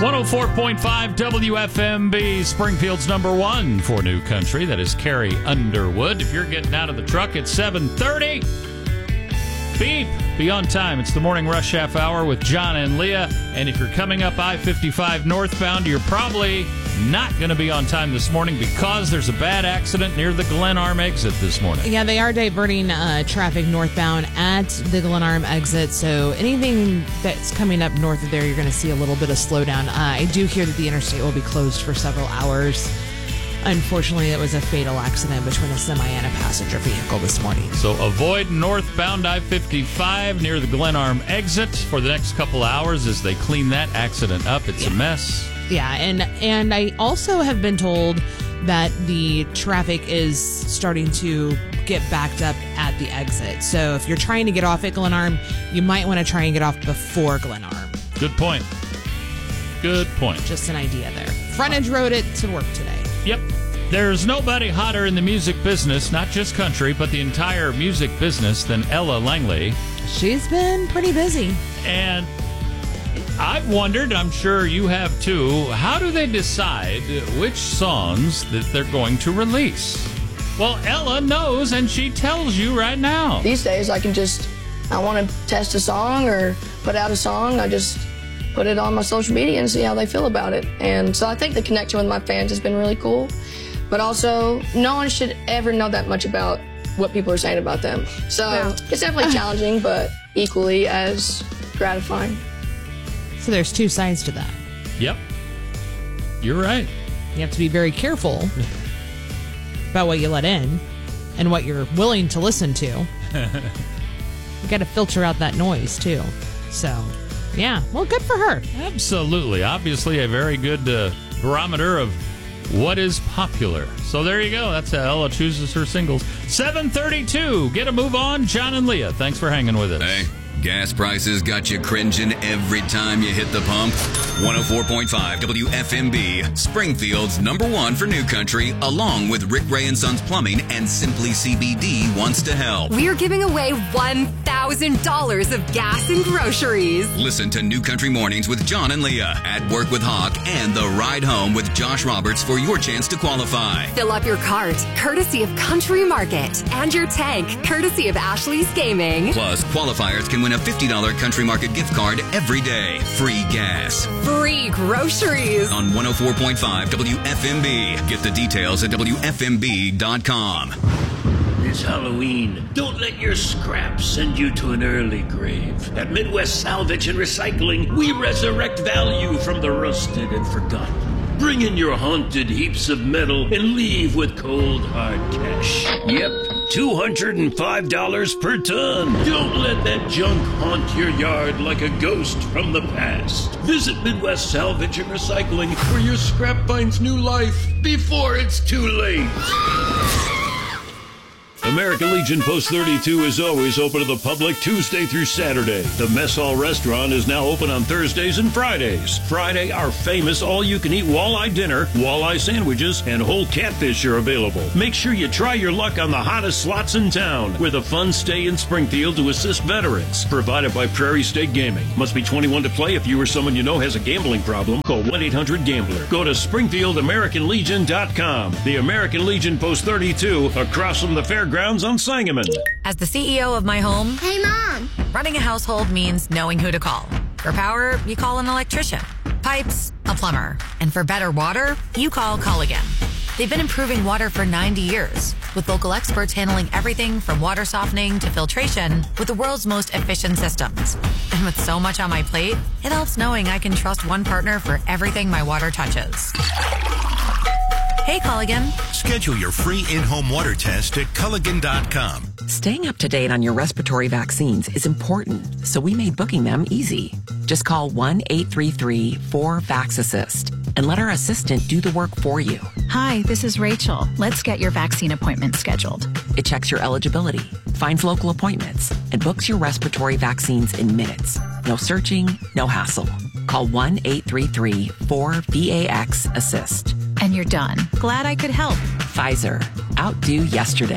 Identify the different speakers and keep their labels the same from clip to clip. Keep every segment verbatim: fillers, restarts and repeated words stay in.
Speaker 1: one oh four point five W F M B, Springfield's number one for New Country. That is Carrie Underwood. If you're getting out of the truck at seven thirty, beep, be on time. It's the Morning Rush Half Hour with John and Leah. And if you're coming up I fifty-five northbound, you're probably not going to be on time this morning because there's a bad accident near the Glenarm exit this morning.
Speaker 2: Yeah, they are diverting uh, traffic northbound at the Glenarm exit, so anything that's coming up north of there, you're going to see a little bit of slowdown. Uh, I do hear that the interstate will be closed for several hours. Unfortunately, it was a fatal accident between a semi and a passenger vehicle this morning.
Speaker 1: So avoid northbound I fifty-five near the Glenarm exit for the next couple hours as they clean that accident up. It's
Speaker 2: yeah.
Speaker 1: a mess.
Speaker 2: Yeah, and and I also have been told that the traffic is starting to get backed up at the exit. So if you're trying to get off at Glenarm, you might want to try and get off before Glenarm.
Speaker 1: Good point. Good point.
Speaker 2: Just an idea there. Frontage Road it to work today.
Speaker 1: Yep. There's nobody hotter in the music business, not just country, but the entire music business than Ella Langley.
Speaker 2: She's been pretty busy.
Speaker 1: And I've wondered, I'm sure you have too, how do they decide which songs that they're going to release? Well, Ella knows, and she tells you right now.
Speaker 3: These days, I can just, I want to test a song or put out a song, I just put it on my social media and see how they feel about it. And so I think the connection with my fans has been really cool. But also, no one should ever know that much about what people are saying about them. So yeah. It's definitely challenging, but equally as gratifying.
Speaker 2: So there's two sides to that.
Speaker 1: Yep. You're right.
Speaker 2: You have to be very careful about what you let in and what you're willing to listen to. You got to filter out that noise, too. So, yeah. Well, good for her.
Speaker 1: Absolutely. Obviously, a very good uh, barometer of what is popular. So there you go. That's how Ella chooses her singles. seven thirty-two. Get a move on. John and Leah, thanks for hanging with us.
Speaker 4: Hey. Gas prices got you cringing every time you hit the pump. one oh four point five W F M B, Springfield's number one for New Country, along with Rick Ray and Sons Plumbing and Simply C B D wants to help.
Speaker 5: We're giving away one thousand dollars of gas and groceries.
Speaker 4: Listen to New Country Mornings with John and Leah, At Work with Hawk, and The Ride Home with Josh Roberts for your chance to qualify.
Speaker 5: Fill up your cart, courtesy of Country Market, and your tank, courtesy of Ashley's Gaming.
Speaker 4: Plus, qualifiers can win a fifty dollars Country Market gift card every day. Free gas.
Speaker 5: Free groceries.
Speaker 4: On one oh four point five W F M B. Get the details at W F M B dot com.
Speaker 6: It's Halloween. Don't let your scraps send you to an early grave. At Midwest Salvage and Recycling, we resurrect value from the rusted and forgotten. Bring in your haunted heaps of metal and leave with cold, hard cash. Yep, two hundred five dollars per ton. Don't let that junk haunt your yard like a ghost from the past. Visit Midwest Salvage and Recycling, where your scrap finds new life before it's too late. American Legion Post thirty-two is always open to the public Tuesday through Saturday. The Mess Hall Restaurant is now open on Thursdays and Fridays. Friday, our famous all-you-can-eat walleye dinner, walleye sandwiches, and whole catfish are available. Make sure you try your luck on the hottest slots in town with a fun stay in Springfield to assist veterans. Provided by Prairie State Gaming. Must be twenty-one to play. If you or someone you know has a gambling problem, call one eight hundred gambler. Go to Springfield American Legion dot com. The American Legion Post thirty-two across from the fairgrounds on Sangamon.
Speaker 7: As the C E O of my home,
Speaker 8: hey Mom,
Speaker 7: running a household means knowing who to call. For power, you call an electrician. Pipes, a plumber. And for better water, you call Culligan. They've been improving water for ninety years, with local experts handling everything from water softening to filtration with the world's most efficient systems. And with so much on my plate, it helps knowing I can trust one partner for everything my water touches. Hey, Culligan.
Speaker 9: Schedule your free in-home water test at Culligan dot com.
Speaker 10: Staying up to date on your respiratory vaccines is important, so we made booking them easy. Just call one eight three three four VAX-ASSIST and let our assistant do the work for you.
Speaker 11: Hi, this is Rachel. Let's get your vaccine appointment scheduled.
Speaker 10: It checks your eligibility, finds local appointments, and books your respiratory vaccines in minutes. No searching, no hassle. Call one eight three three four VAX-ASSIST.
Speaker 11: And you're done. Glad I could help.
Speaker 10: Pfizer. Outdo yesterday.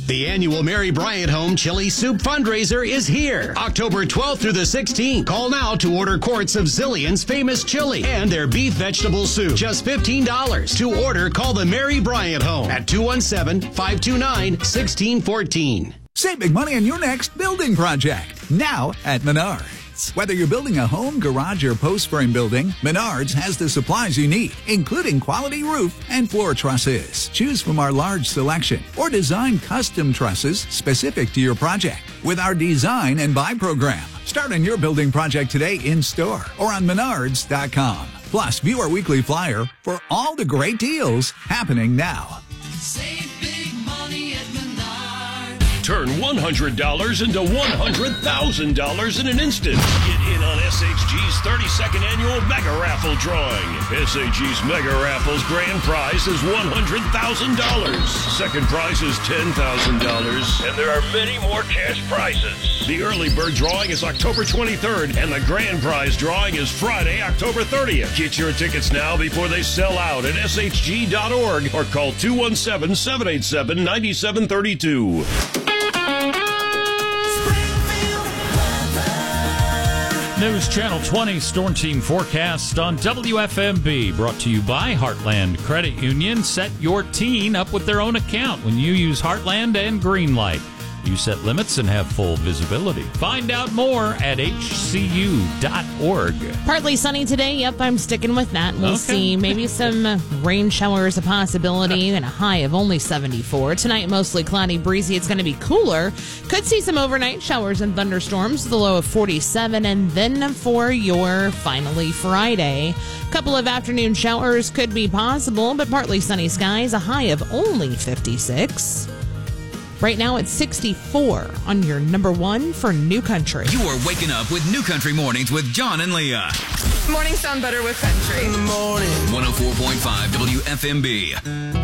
Speaker 8: The annual Mary Bryant Home Chili Soup fundraiser is here. October twelfth through the sixteenth. Call now to order quarts of Zillion's famous chili and their beef vegetable soup. Just fifteen dollars. To order, call the Mary Bryant Home at two one seven, five two nine, one six one four.
Speaker 12: Save big money on your next building project. Now at Menards. Whether you're building a home, garage, or post frame building, Menards has the supplies you need, including quality roof and floor trusses. Choose from our large selection or design custom trusses specific to your project with our design and buy program. Start on your building project today in store or on menards dot com. Plus, view our weekly flyer for all the great deals happening now.
Speaker 13: Save big money at Menards.
Speaker 6: Turn one hundred dollars into one hundred thousand dollars in an instant. Get in on S H G's thirty-second annual Mega Raffle drawing. S H G's Mega Raffle's grand prize is one hundred thousand dollars. Second prize is ten thousand dollars. And there are many more cash prizes. The early bird drawing is October twenty-third, and the grand prize drawing is Friday, October thirtieth. Get your tickets now before they sell out at S H G dot org or call two one seven, seven eight seven, nine seven three two.
Speaker 1: News Channel twenty Storm Team forecast on W F M B, brought to you by Heartland Credit Union. Set your teen up with their own account when you use Heartland and Greenlight. You set limits and have full visibility. Find out more at H C U dot org.
Speaker 2: Partly sunny today. Yep, I'm sticking with that. We'll
Speaker 1: Okay.
Speaker 2: see. Maybe some rain showers a possibility and a high of only seventy-four. Tonight, mostly cloudy, breezy. It's going to be cooler. Could see some overnight showers and thunderstorms, the low of forty-seven. And then for your finally Friday, a couple of afternoon showers could be possible, but partly sunny skies, a high of only fifty-six. Right now it's sixty-four on your number one for New Country.
Speaker 4: You are waking up with New Country Mornings with John and Leah.
Speaker 14: Mornings sound better with country. In the morning.
Speaker 4: one oh four point five W F M B.